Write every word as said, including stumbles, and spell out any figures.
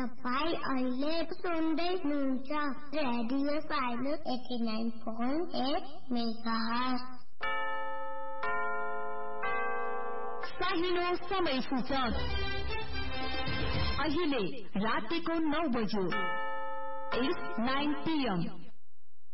तपाईँ अहिले सुन्दै हुनुहुन्छ radio silence eighty nine point at megahertz. साहिलो समय सूचक अहिले रातिको नौ बज्यो। It's nine P am.